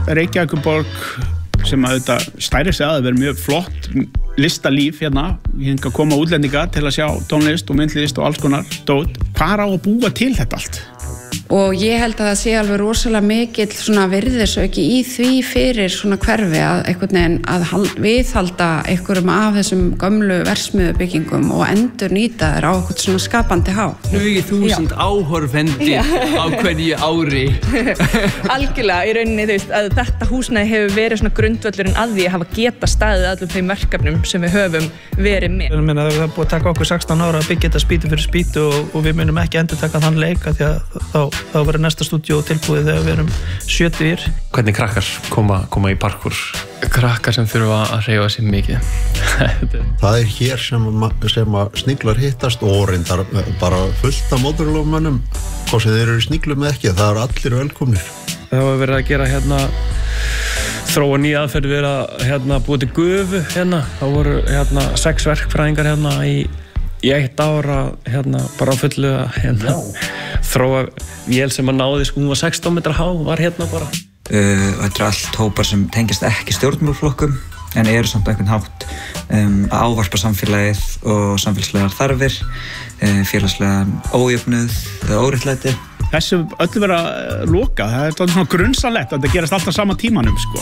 Reykjavíkurborg sem að þetta stæri sig að vera mjög flott listalíf hérna, hingað koma útlendinga til að sjá tónlist og myndlist og alls konar dót. Hvar á að búa til þetta allt? Og ég held að það sé alveg rosalega mikill svona virðisauki í því fyrir svona hverfi að einhvern veginn að viðhalda einhverjum af þessum gömlu verksmiðjubyggingum og endur nýta þær á einhvern svona skapandi hátt. 10.000 áhorfendur á hverju ári. Algjörlega, í rauninni þú veist að þetta húsnæði hefur verið svona grundvöllurinn að því að hafa geta staðið allum þeim verkefnum sem við höfum verið með. Ég meina það er búið að taka okkur 16 ára að byggja þetta spýtu fyrir spýtu og við munum ekki endurtaka þann leika því að þá verður næsta stúdíó tilbúið þegar við erum 70. Hvernig krakkar koma í parkour? Krakkar sem þurfa að hreyfa sig mikið. Það er hér sem að sniglar hittast og reyndar bara fullt af mótorlófmönnum hvort sem þeir eru sniglum eða ekki, það eru allir velkomnir. Það var verið að gera þróa nýja aðferð við að búið til gufu þá voru 6 verkfræðingar í 1 ára bara á fullu að þróa vél sem að náði hún var 16 metra há, var bara. Þetta allt hópar sem tengist ekki stjórnmálaflokkum en eru samt einhvern hátt að ávarpa samfélagið og samfélagslegar þarfir, félagslegan ójöfnuð eða óréttlæti. Þessu öllu verið að loka, það er svona grunnsalett að þetta gerast alltaf sama tímanum sko.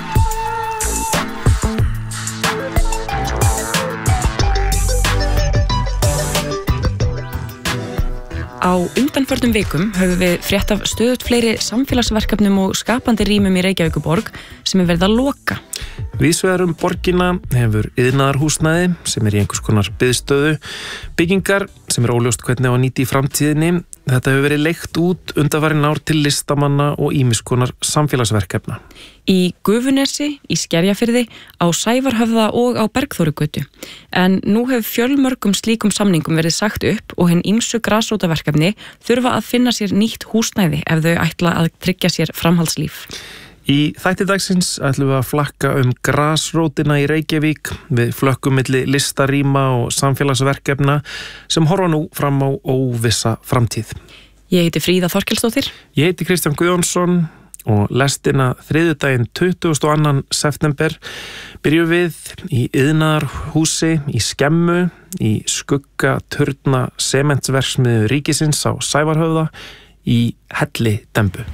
Á undanförnum vikum höfum við frétt af stöðugt fleiri samfélagsverkefnum og skapandi rýmum í Reykjavíkurborg sem verið að loka. Víðsvegar borgina hefur iðnaðarhúsnæði sem í einhvers konar biðstöðu, byggingar sem óljóst hvernig á að nýta í framtíðinni. Þetta hefur verið leigt út undanfarin ár til listamanna og ýmiss konar samfélagsverkefna. Í Gufunesi, í Skerjafirði, á Sævarhöfða og á Bergþórugötu. En nú hefur fjölmörgum slíkum samningum verið sagt upp og hin ýmsu grasrótarverkefni þurfa að finna sér nýtt húsnæði ef þau ætla að tryggja sér framhaldslíf. Í þætti dagsins ætlum við að flakka grasrótina í Reykjavík við flökkum milli listarýma og samfélagsverkefna sem horfa nú fram á óvissa framtíð. Ég heiti Fríða Þorkelsdóttir. Ég heiti Kristján Guðjónsson og lestina þriðjudaginn 22. september byrjum við í iðnaðarhúsi í Skemmu í skugga turna sementsverksmiðju ríkisins á Sævarhöfða í Helli Dembu.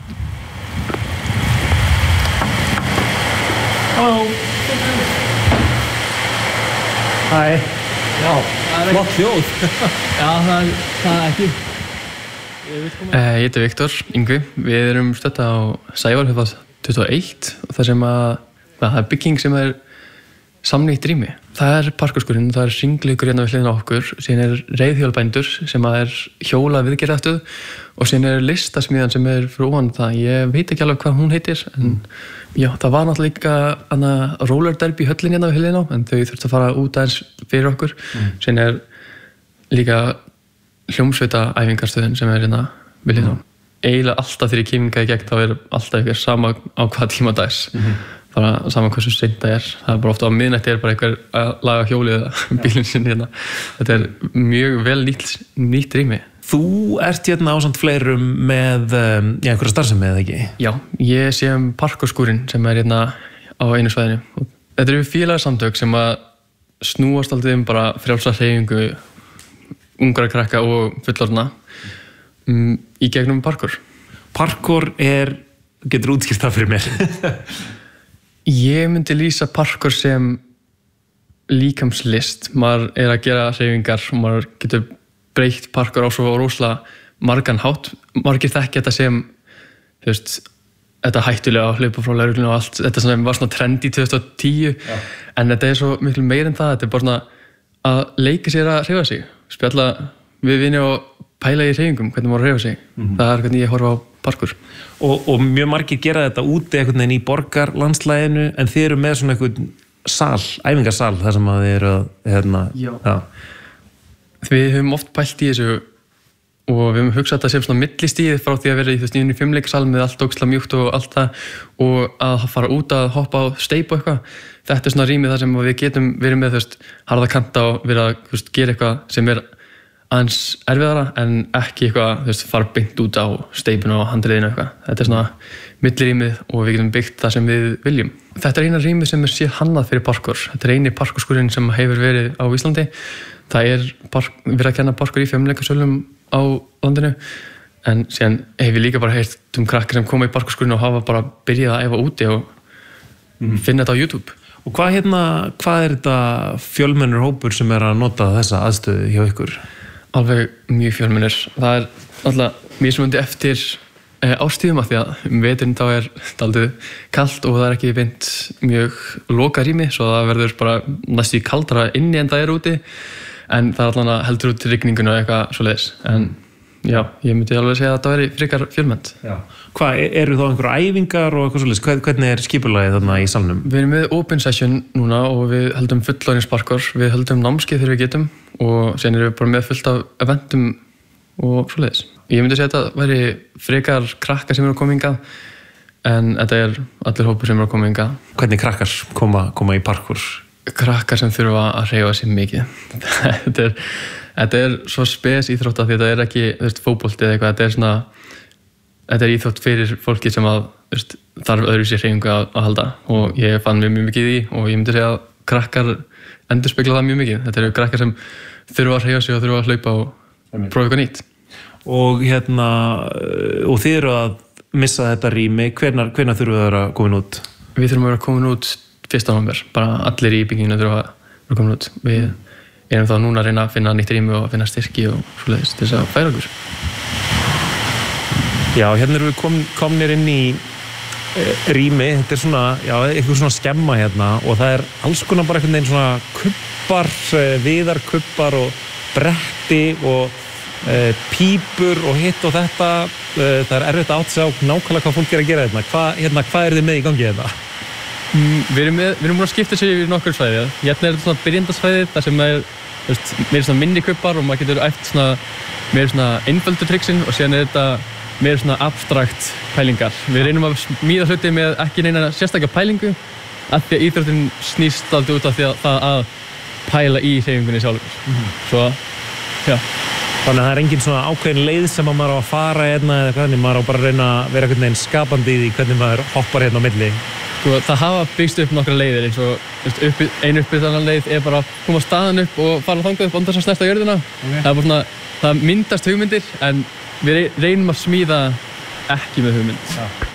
Halló. Hæ. Já, flott hljóð. Já, það er ekki. Ég heiti Viktor Yngvi. Við erum stödd á Sævarhöfða 21 og það sem það er bygging sem er samnýtt rými. Það er parkurskurinn, það er hringleikur hérna við hliðina á okkur, síðan er reiðhjólabændur sem er hjóla viðgerðastöð og síðan er listasmiðjan sem er fyrir ofan það. Ég veit ekki alveg hvað hún heitir, en já, það var náttúrulega líka roller derby höllin hérna við hliðina á, en þau þurftu að fara út aðeins fyrir okkur. Síðan er líka hljómsveitaæfingarstöðin sem er hérna við hliðina á. Eiginlega alltaf þegar ég kemur í gegn þá er alltaf ykkur sama á hvaða tíma dags. Bara saman hversu seint það er. Það er bara ofta á miðnætti er bara einhver að laga hjólið eða bílinn sinn hérna. Þetta er mjög vel nýtt rými. Þú ert hérna ásamt fleirum með einhverja starfsemi eða ekki? Já, ég sé parkurskúrinn sem er hérna á einu svæðinu. Þetta eru félagasamtök sem að snúast alltaf bara frjálsa hreyfingu ungra krakka og fullorðna í gegnum parkur. Parkur getur útskýrt það fyrir mér. Ég myndi lýsa parkur sem líkamslist. Maður er að gera hreyfingar og maður getur breytt parkur á svo rosalega margan hátt. Margir þekki þetta sem, þú veist, þetta hættulega að hlaupa frá lögreglunni og allt. Þetta sem var svona trend í 2010. Já. En þetta er svo miklu meira en það. Þetta er bara svona að leika sér að hreyfa sig. Spjalla við vini og pæla í hreyfingum, hvernig maður hreyfa sig. Það er hvernig ég horfa á parkur. Og mjög margir gera þetta úti einhvern veginn í borgarlandslæginu en þið eru með svona einhvern sal, æfingarsal þar sem að þið eru að Já. Við höfum oft pælt í þessu og við höfum hugsað þetta sem svona millistíð frá því að vera í þessu nýjunni 5-leikarsal með allt ógeðslega mjúkt og allt það og að fara út að hoppa á steip og eitthvað. Þetta er svona rýmið þar sem við getum verið með harða kanta og verið að gera eitthvað sem er aðeins erfiðara en ekki eitthvað, þú veist, fara beint út á steipinu og handriðinu eitthvað. Þetta svona millirýmið og við getum byggt það sem við viljum. Þetta eina rýmið sem sé hannað fyrir parkour. Þetta eini parkourskurinn sem hefur verið á Íslandi. Það verið að kenna parkour í fjölmenningarsölum á landinu, en síðan hef ég líka bara heyrt krakkar sem koma í parkourskurinn og hafa bara byrjað að æfa úti og finna þetta á YouTube. Og hvað þetta fjölmennur hópur sem að nota þessa aðstöðu hjá ykkur? Alveg mjög fjölmennir. Það alltaf mismunandi eftir ástíðum af því að veturinn þá dálítið kalt og það ekki beint mjög lokað rými, svo það verður bara næstu kaldara inni en það úti, en það allan heldur út rigninguna og eitthvað svoleiðis. En já, ég myndi alveg segja að þetta veri frekar fjölmennt. Hvað, eru þá einhverjar æfingar og eitthvað svoleiðis? Hvernig skipulagið þarna í salnum? Við erum með open session núna og við höldum fullorðinsparkour, við höldum námskeið þegar við getum og síðan erum við bara með fullt af eventum og svoleiðis. Ég myndi segja að þetta væri frekar krakkar sem eru að koma hingað, en þetta allir hópur sem eru að koma hingað. Hvernig krakkar koma í parkour? Krakkar sem þurfa að hreyfa sig mikið. Þetta svo spes íþrótt að þetta ekki, þú veist, fótbolti eða eitthvað, þetta íþrótt fyrir fólki sem að, þú veist, þarf öðruvísi hreyfingu að halda og ég fann mjög mikið í og ég myndi segja að krakkar endurspegla það mjög mikið. Þetta eru krakkar sem þurfa að hreyfa sig og þurfa að hlaupa og prófa eitthvað nýtt. Og og þið eru að missa þetta rými, hvenær þurfum við að vera komin út? Við þurfum að vera komin út 1. november, bara allir í bygginginu þurfa að vera komin út. Við erum þá núna að reyna að finna nýtt rými og finna styrki og svoleiðis til þess að færa okkur. Já, hérna erum við komnir inn í rými, þetta svona, eitthvað svona skemma hérna og það alls konar bara einhvern veginn svona kubbar, viðarkubbar og bretti og pípur og hitt og þetta. Það erfitt að átta sig á nákvæmlega hvað fólk að gera hérna. Hvað þið með í gangi hérna? Við erum búin að skipta sér yfir nokkur svæði. Hérna þetta svona byrjandasvæði þar sem meira svona minni kubbar og maður getur æft meira svona einföldu triksin og síðan þetta meira svona abstrakt pælingar. Við reynum að smíða hluti með ekki neina sérstaklega pælingu af því að íþróttin snýst alltaf út af því að pæla í hreyfingunni sjálfur. Svo, já. Þannig að það engin svona ákveðin leið sem maður á að fara hérna eða hvernig maður á bara að reyna að vera einhvern veginn skapandi í því hvernig maður hoppar hérna á milli. Það hafa byggst upp nokkra leiðir eins og einu uppbyggðanlega leið bara að koma staðan upp og fara þangað upp án þess að snerta jörðina. Okay. Það bara svona, það myndast hugmyndir en við reynum að smíða ekki með hugmynd.